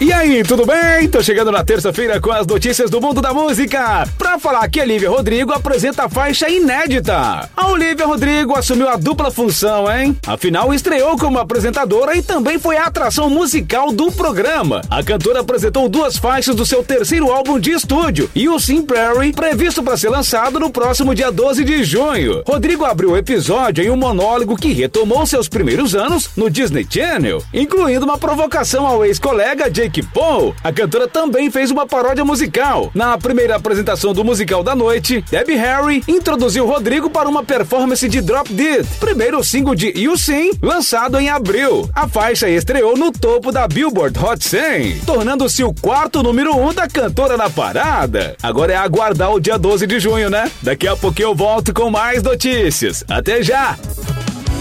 E aí, tudo bem? Tô chegando na terça-feira com as notícias do mundo da música. Pra falar que a Olivia Rodrigo apresenta a faixa inédita. A Olivia Rodrigo assumiu a dupla função, hein? Afinal, estreou como apresentadora e também foi a atração musical do programa. A cantora apresentou 2 faixas do seu terceiro álbum de estúdio, You Sing Prairie, previsto para ser lançado no próximo dia 12 de junho. Rodrigo abriu o episódio em um monólogo que retomou seus primeiros anos no Disney Channel, incluindo uma provocação ao ex-colega Jake Paul. A cantora também fez uma paródia musical. Na primeira apresentação do musical da noite, Debbie Harry introduziu Rodrigo para uma performance de Drop Dead, primeiro single de You Sing, lançado em abril. A faixa estreou no topo da Billboard Hot 100, tornando-se o 4º número 1 da cantora na parada. Agora é aguardar o dia 12 de junho, né? Daqui a pouco eu volto com mais notícias. Até já!